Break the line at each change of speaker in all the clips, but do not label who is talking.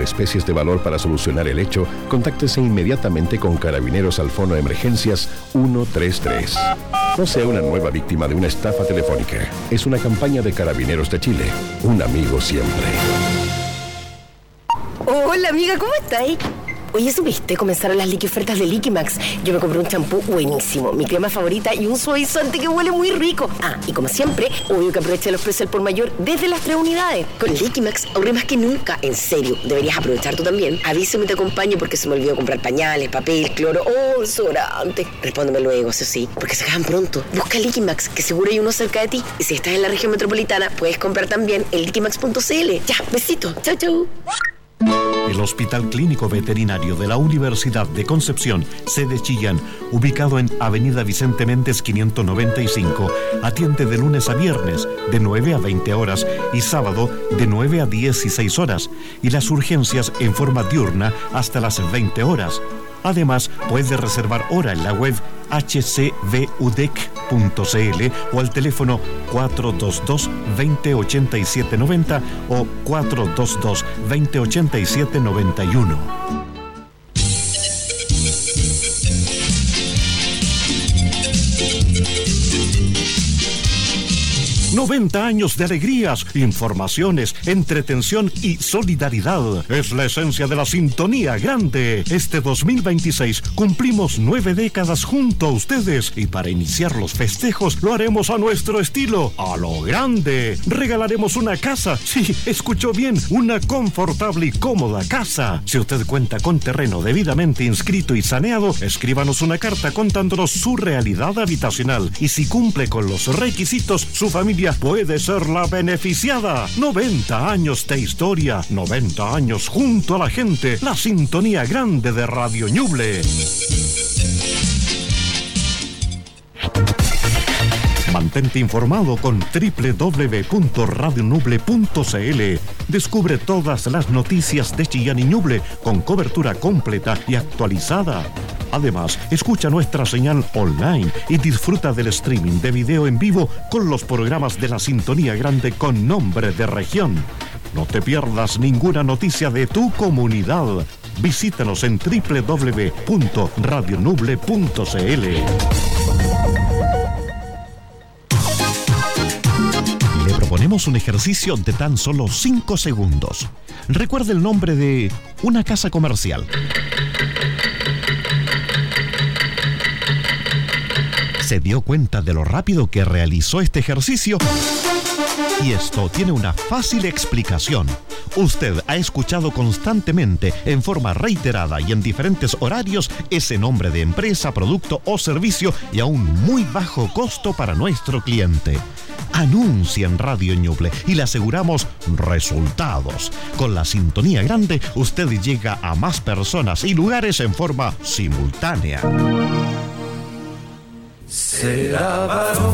especies de valor para solucionar el hecho, contáctese inmediatamente con Carabineros al Fono de Emergencias 133. No sea una nueva víctima de una estafa telefónica. Es una campaña de Carabineros de Chile. Un amigo siempre.
Hola amiga, ¿cómo estás? Oye, ¿supiste? Comenzaron las ofertas de Liquimax. Yo me compré un champú buenísimo, mi crema favorita y un suavizante que huele muy rico. Ah, y como siempre, obvio que aproveché los precios al por mayor desde las 3 unidades. Con Liquimax ahorré más que nunca. En serio, deberías aprovechar tú también. Avísame, te acompaño porque se me olvidó comprar pañales, papel, cloro o desodorante. Respóndeme luego, eso sí, porque se acaban pronto. Busca Liquimax, que seguro hay uno cerca de ti. Y si estás en la región metropolitana, puedes comprar también en liquimax.cl. Ya, besito. Chau, chau.
El Hospital Clínico Veterinario de la Universidad de Concepción, sede Chillán, ubicado en Avenida Vicente Méndez 595, atiende de lunes a viernes de 9 a 20 horas y sábado de 9 a 16 horas y las urgencias en forma diurna hasta las 20 horas. Además, puede reservar hora en la web hcvudec.cl o al teléfono 422-2087-90 o 422-2087-91. 90 años de alegrías, informaciones, entretención y solidaridad. Es la esencia de la Sintonía Grande. Este 2026 cumplimos 9 décadas junto a ustedes y para iniciar los festejos lo haremos a nuestro estilo, a lo grande. Regalaremos una casa. Sí, escuchó bien, una confortable y cómoda casa. Si usted cuenta con terreno debidamente inscrito y saneado, escríbanos una carta contándonos su realidad habitacional y si cumple con los requisitos, su familia puede ser la beneficiada. 90 años de historia, 90 años junto a la gente, la Sintonía Grande de Radio Ñuble. Mantente informado con www.radionuble.cl. Descubre todas las noticias de Chillán y Ñuble con cobertura completa y actualizada. Además, escucha nuestra señal online y disfruta del streaming de video en vivo con los programas de la Sintonía Grande con nombre de región. No te pierdas ninguna noticia de tu comunidad. Visítanos en www.radionuble.cl. Le proponemos un ejercicio de tan solo 5 segundos. Recuerde el nombre de una casa comercial. ¿Se dio cuenta de lo rápido que realizó este ejercicio? Y esto tiene una fácil explicación. Usted ha escuchado constantemente, en forma reiterada y en diferentes horarios, ese nombre de empresa, producto o servicio y a un muy bajo costo para nuestro cliente. Anuncia en Radio Ñuble y le aseguramos resultados. Con la Sintonía Grande, usted llega a más personas y lugares en forma simultánea.
Será varón,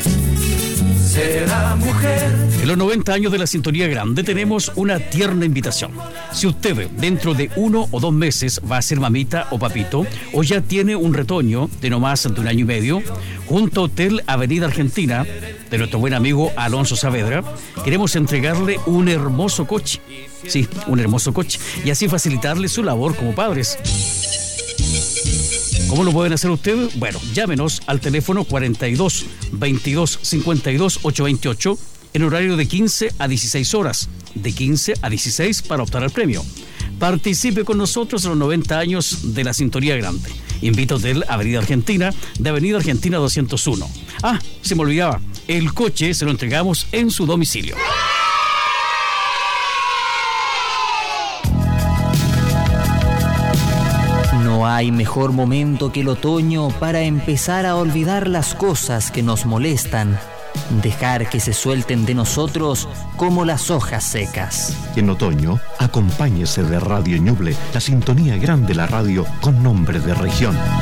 será mujer.
En los 90 años de la Sintonía Grande tenemos una tierna invitación. Si usted dentro de 1 o 2 meses va a ser mamita o papito, o ya tiene un retoño de no más de 1 año y medio, junto a Hotel Avenida Argentina, de nuestro buen amigo Alonso Saavedra, queremos entregarle un hermoso coche. Sí, un hermoso coche. Y así facilitarle su labor como padres. ¿Cómo lo pueden hacer ustedes? Bueno, llámenos al teléfono 42 22 52 828 en horario de 15 a 16 horas, de 15 a 16 para optar al premio. Participe con nosotros en los 90 años de la Sintonía Grande. Invito a Hotel Avenida Argentina, de Avenida Argentina 201. Ah, se me olvidaba, el coche se lo entregamos en su domicilio.
No hay mejor momento que el otoño para empezar a olvidar las cosas que nos molestan, dejar que se suelten de nosotros como las hojas secas.
En otoño, acompáñese de Radio Ñuble, la Sintonía Grande, la radio con nombre de región.